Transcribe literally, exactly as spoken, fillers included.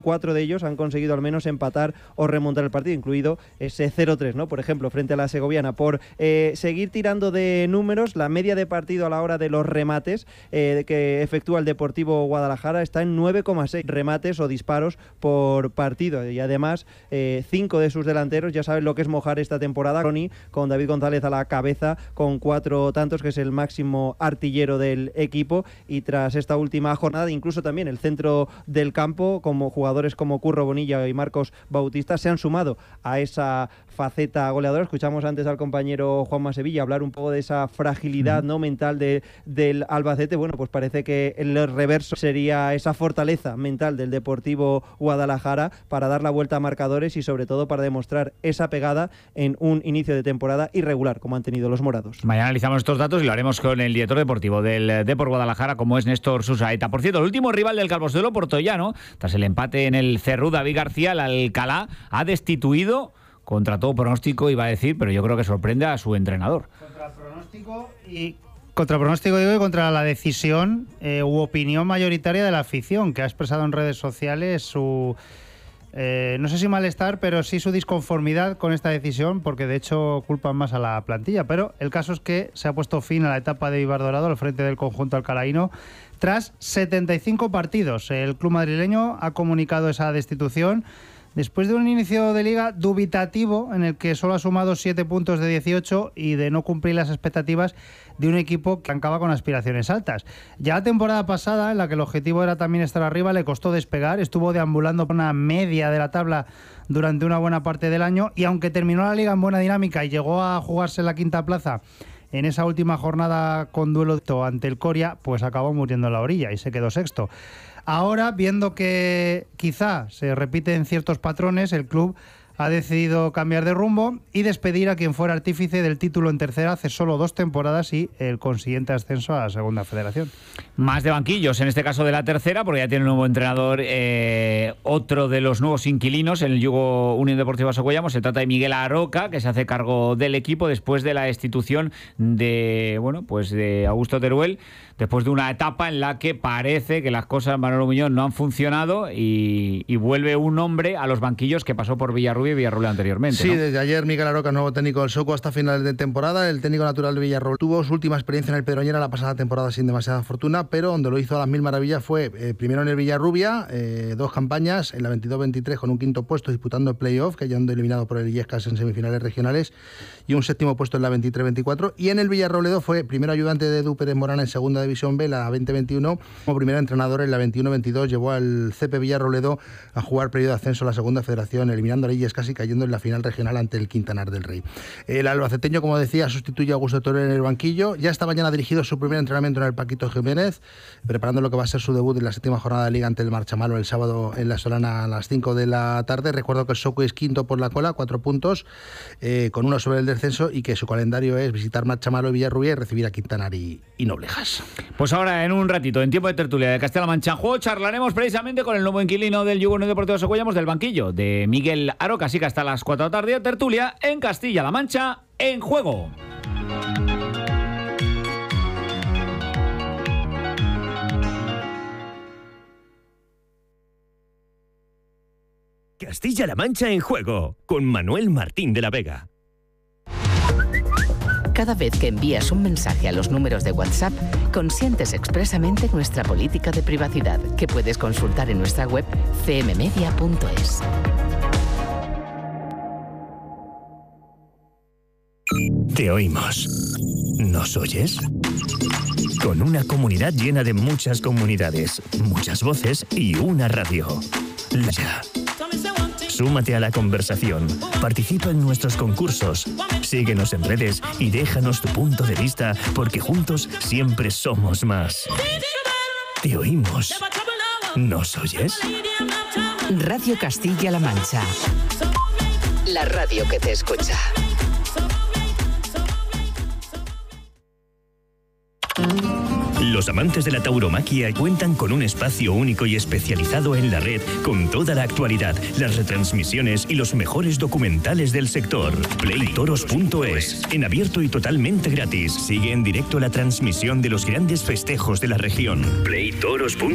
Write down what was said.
Cuatro de ellos han conseguido al menos empatar o remontar el partido, incluido ese cero tres, ¿no? Por ejemplo, frente a la segoviana. Por eh, seguir tirando de números, la media de partido a la hora de los remates eh, que efectúa el Deportivo Guadalajara está en nueve coma seis remates o disparos por partido. Y además, eh, cinco de sus delanteros ya saben lo que es mojar esta temporada. Ronnie, con David González a la cabeza, con cuatro tantos, que es el máximo artillero del equipo. Y tras esta última jornada, incluso también el centro del campo, como jugador jugadores como Curro Bonilla y Marcos Bautista se han sumado a esa faceta goleadora. Escuchamos antes al compañero Juanma Sevilla hablar un poco de esa fragilidad, ¿no?, mental de, del Albacete. Bueno, pues parece que el reverso sería esa fortaleza mental del Deportivo Guadalajara para dar la vuelta a marcadores y sobre todo para demostrar esa pegada en un inicio de temporada irregular como han tenido los morados. Mañana analizamos estos datos y lo haremos con el director deportivo del Depor Guadalajara, como es Néstor Susaeta. Por cierto, el último rival del Calvosuelo, Portollano, tras el empate en el Cerrú, David García, el Alcalá, ha destituido, contra todo pronóstico, iba a decir, pero yo creo que sorprende a su entrenador. Contra pronóstico y contra pronóstico digo y contra la decisión eh, u opinión mayoritaria de la afición, que ha expresado en redes sociales su eh, no sé si malestar, pero sí su disconformidad con esta decisión, porque de hecho culpan más a la plantilla. Pero el caso es que se ha puesto fin a la etapa de Vivar Dorado al frente del conjunto alcalaíno tras setenta y cinco partidos. El club madrileño ha comunicado esa destitución después de un inicio de liga dubitativo en el que solo ha sumado siete puntos de dieciocho y de no cumplir las expectativas de un equipo que arrancaba con aspiraciones altas. Ya la temporada pasada, en la que el objetivo era también estar arriba, le costó despegar, estuvo deambulando por una media de la tabla durante una buena parte del año y aunque terminó la liga en buena dinámica y llegó a jugarse la quinta plaza en esa última jornada con duelo ante el Coria, pues acabó muriendo en la orilla y se quedó sexto. Ahora, viendo que quizá se repiten ciertos patrones, el club ha decidido cambiar de rumbo y despedir a quien fuera artífice del título en tercera hace solo dos temporadas y el consiguiente ascenso a la segunda federación. Más de banquillos, en este caso de la tercera, porque ya tiene un nuevo entrenador, eh, otro de los nuevos inquilinos en el Yugo Unión Deportiva Socuellamos. Se trata de Miguel Aroca, que se hace cargo del equipo después de la destitución de, bueno, pues de Augusto Teruel, después de una etapa en la que parece que las cosas en Manolo Muñoz no han funcionado y, y vuelve un hombre a los banquillos que pasó por Villarrubia y Villarrobledo anteriormente. Sí, ¿no? Desde ayer Miguel Aroca, nuevo técnico del Soco hasta finales de temporada. El técnico natural de Villarrobledo tuvo su última experiencia en el Pedroñera la pasada temporada sin demasiada fortuna, pero donde lo hizo a las mil maravillas fue eh, primero en el Villarrubia, eh, dos campañas, en la veintidós veintitrés con un quinto puesto disputando el playoff, cayendo eliminado por el Illescas en semifinales regionales, y un séptimo puesto en la veintitrés veinticuatro. Y en el Villarrobledo fue primero ayudante de Edu Pérez Morán en segunda división B, la veinte veintiuno, como primer entrenador en la veintiuno veintidós, llevó al C P Villarrobledo a jugar periodo de ascenso a la segunda federación, eliminando a Illescas casi cayendo en la final regional ante el Quintanar del Rey. El albaceteño, como decía, sustituye a Augusto Teruel en el banquillo. Ya esta mañana ha dirigido su primer entrenamiento en el Paquito Jiménez, preparando lo que va a ser su debut en la séptima jornada de liga ante el Marchamalo el sábado en la Solana a las cinco de la tarde. Recuerdo que el Soco es quinto por la cola, cuatro puntos, eh, con uno sobre el descenso, y que su calendario es visitar Marchamalo y Villarrubia y recibir a Quintanar y, y Noblejas. Pues ahora, en un ratito, en tiempo de tertulia de Castilla-La Mancha en Juego, charlaremos precisamente con el nuevo inquilino del Yugo Unión Deportiva Socuellamos, del banquillo, de Miguel Aroca. Así que hasta las cuatro de la tarde, tertulia en Castilla-La Mancha en Juego. Castilla-La Mancha en Juego, con Manuel Martín de la Vega. Cada vez que envías un mensaje a los números de WhatsApp, consientes expresamente nuestra política de privacidad, que puedes consultar en nuestra web c m media punto es. Te oímos. ¿Nos oyes? Con una comunidad llena de muchas comunidades, muchas voces y una radio. Ya. Súmate a la conversación, participa en nuestros concursos, síguenos en redes y déjanos tu punto de vista, porque juntos siempre somos más. Te oímos. ¿Nos oyes? Radio Castilla-La Mancha. La radio que te escucha. Los amantes de la tauromaquia cuentan con un espacio único y especializado en la red, con toda la actualidad, las retransmisiones y los mejores documentales del sector. play toros punto es, en abierto y totalmente gratis. Sigue en directo la transmisión de los grandes festejos de la región. play toros punto es